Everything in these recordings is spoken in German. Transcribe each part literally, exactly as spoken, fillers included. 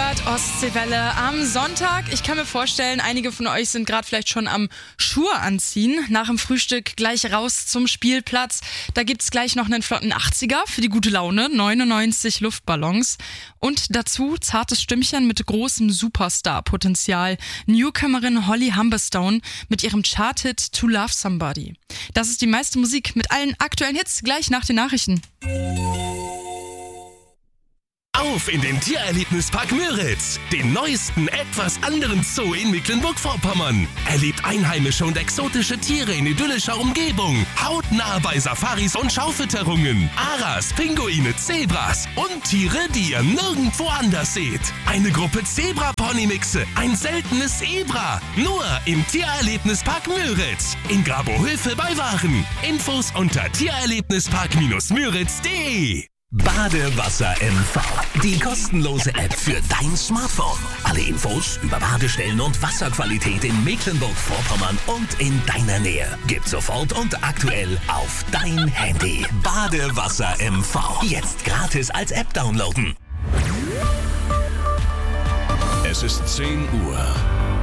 hört Ostseewelle am Sonntag. Ich kann mir vorstellen, einige von euch sind gerade vielleicht schon am Schuhe anziehen. Nach dem Frühstück gleich raus zum Spielplatz. Da gibt's gleich noch einen flotten achtziger für die gute Laune, neunundneunzig Luftballons. Und dazu zartes Stimmchen mit großem Superstar-Potenzial. Newcomerin Holly Humberstone mit ihrem Chart-Hit To Love Somebody. Das ist die meiste Musik mit allen aktuellen Hits gleich nach den Nachrichten. Auf in den Tiererlebnispark Müritz, den neuesten, etwas anderen Zoo in Mecklenburg-Vorpommern. Erlebt einheimische und exotische Tiere in idyllischer Umgebung. Hautnah bei Safaris und Schaufütterungen. Aras, Pinguine, Zebras und Tiere, die ihr nirgendwo anders seht. Eine Gruppe Zebra-Pony-Mixe, ein seltenes Zebra. Nur im Tiererlebnispark Müritz. In Grabohöfe bei Waren. Infos unter tiererlebnispark-müritz punkt de. Badewasser M V, die kostenlose App für dein Smartphone. Alle Infos über Badestellen und Wasserqualität in Mecklenburg-Vorpommern und in deiner Nähe. Gibt's sofort und aktuell auf dein Handy. Badewasser M V, jetzt gratis als App downloaden. Es ist zehn Uhr.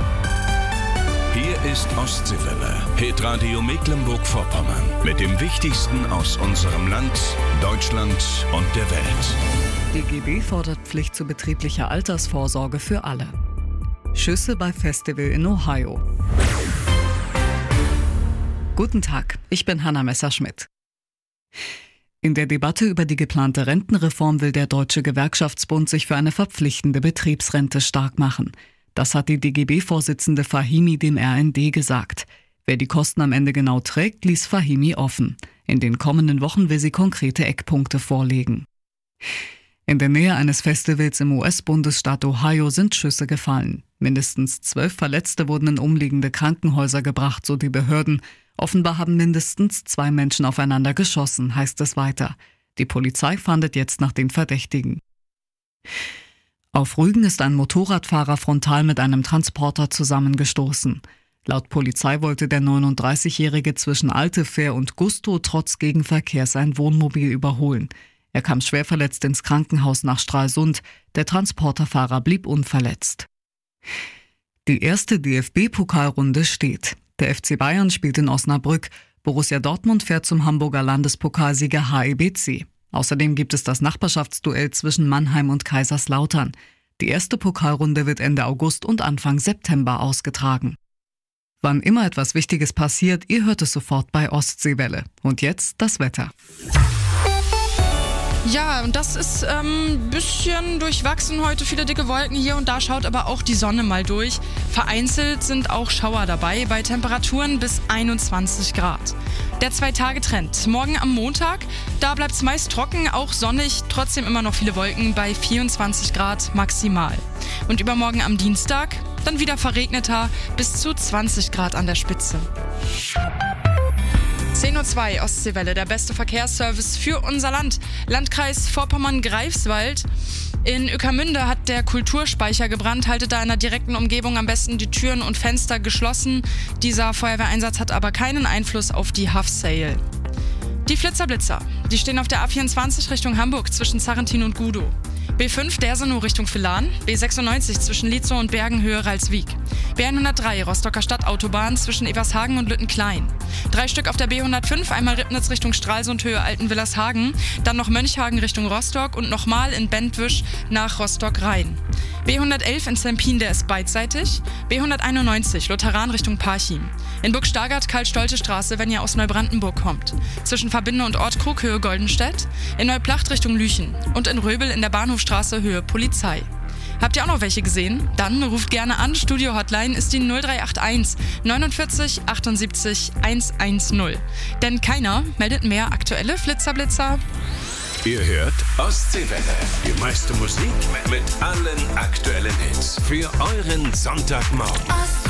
Hier ist Ostseewelle, Hitradio Mecklenburg-Vorpommern. Mit dem Wichtigsten aus unserem Land, Deutschland und der Welt. D G B fordert Pflicht zu betrieblicher Altersvorsorge für alle. Schüsse bei Festival in Ohio. Guten Tag, ich bin Hanna Messerschmidt. In der Debatte über die geplante Rentenreform will der Deutsche Gewerkschaftsbund sich für eine verpflichtende Betriebsrente stark machen. Das hat die D G B-Vorsitzende Fahimi dem R N D gesagt. Wer die Kosten am Ende genau trägt, ließ Fahimi offen. In den kommenden Wochen will sie konkrete Eckpunkte vorlegen. In der Nähe eines Festivals im U S-Bundesstaat Ohio sind Schüsse gefallen. Mindestens zwölf Verletzte wurden in umliegende Krankenhäuser gebracht, so die Behörden. Offenbar haben mindestens zwei Menschen aufeinander geschossen, heißt es weiter. Die Polizei fahndet jetzt nach den Verdächtigen. Auf Rügen ist ein Motorradfahrer frontal mit einem Transporter zusammengestoßen. Laut Polizei wollte der neununddreißigjährige zwischen Altefähr und Gustow trotz Gegenverkehr sein Wohnmobil überholen. Er kam schwer verletzt ins Krankenhaus nach Stralsund. Der Transporterfahrer blieb unverletzt. Die erste D F B-Pokalrunde steht. Der F C Bayern spielt in Osnabrück. Borussia Dortmund fährt zum Hamburger Landespokalsieger H E B C. Außerdem gibt es das Nachbarschaftsduell zwischen Mannheim und Kaiserslautern. Die erste Pokalrunde wird Ende August und Anfang September ausgetragen. Wann immer etwas Wichtiges passiert, ihr hört es sofort bei Ostseewelle. Und jetzt das Wetter. Ja, und das ist ein ähm, bisschen durchwachsen heute, viele dicke Wolken hier und da, schaut aber auch die Sonne mal durch. Vereinzelt sind auch Schauer dabei, bei Temperaturen bis einundzwanzig Grad. Der Zwei-Tage-Trend. Morgen am Montag, da bleibt es meist trocken, auch sonnig, trotzdem immer noch viele Wolken bei vierundzwanzig Grad maximal. Und übermorgen am Dienstag, dann wieder verregneter, bis zu zwanzig Grad an der Spitze. zehn Uhr zwei, Ostseewelle, der beste Verkehrsservice für unser Land. Landkreis Vorpommern-Greifswald. In Ueckermünde hat der Kulturspeicher gebrannt, haltet da in der direkten Umgebung am besten die Türen und Fenster geschlossen. Dieser Feuerwehreinsatz hat aber keinen Einfluss auf die Huff Sale. Die Flitzer-Blitzer, die stehen auf der A vierundzwanzig Richtung Hamburg zwischen Sarrentin und Gudow. B fünf Dersenow Richtung Villahn, B sechsundneunzig zwischen Lietzow und Bergenhöhe Ralswiek. B hundertdrei Rostocker Stadtautobahn zwischen Evershagen und Lüttenklein. Drei Stück auf der B hundertfünf, einmal Ribnitz Richtung Stralsund Höhe Altenwillershagen, dann noch Mönchhagen Richtung Rostock und nochmal in Bentwisch nach Rostock-Rhein. B hundertelf in Zempin, der ist beidseitig. B hunderteinundneunzig Lutheran Richtung Parchim. In Burgstagert Karl-Stolte-Straße, wenn ihr aus Neubrandenburg kommt. Zwischen Verbinde und Ortkrug Höhe Goldenstedt. In Neuplacht Richtung Lüchen. Und in Röbel in der Bahnhofstraße Höhe Polizei. Habt ihr auch noch welche gesehen? Dann ruft gerne an. Studio-Hotline ist die null drei acht eins neunundvierzig achtundsiebzig hundertzehn. Denn keiner meldet mehr aktuelle Flitzerblitzer. Ihr hört Ostseewelle, die meiste Musik mit allen aktuellen Hits für euren Sonntagmorgen.